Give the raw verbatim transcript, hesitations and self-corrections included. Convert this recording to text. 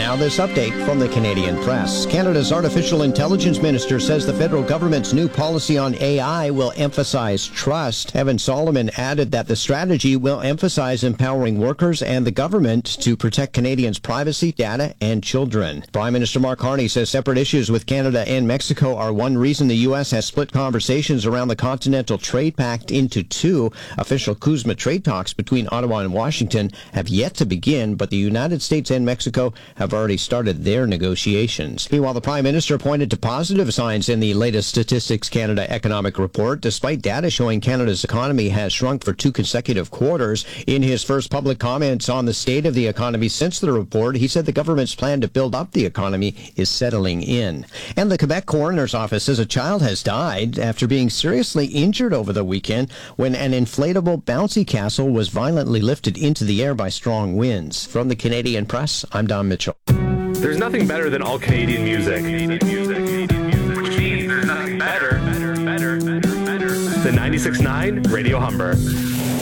Now this update from the Canadian Press. Canada's Artificial Intelligence Minister says the federal government's new policy on A I will emphasize trust. Evan Solomon added that the strategy will emphasize empowering workers and the government to protect Canadians' privacy, data, and children. Prime Minister Mark Carney says separate issues with Canada and Mexico are one reason the U S has split conversations around the Continental Trade Pact into two. Official CUSMA trade talks between Ottawa and Washington have yet to begin, but the United States and Mexico have already started their negotiations. Meanwhile, the Prime Minister pointed to positive signs in the latest Statistics Canada economic report, despite data showing Canada's economy has shrunk for two consecutive quarters. In his first public comments on the state of the economy since the report, he said the government's plan to build up the economy is settling in. And the Quebec Coroner's Office says a child has died after being seriously injured over the weekend when an inflatable bouncy castle was violently lifted into the air by strong winds. From the Canadian Press, I'm Don Mitchell. There's nothing better than all Canadian music. Which means there's nothing better, better, better, better, better than ninety-six point nine Radio Humber.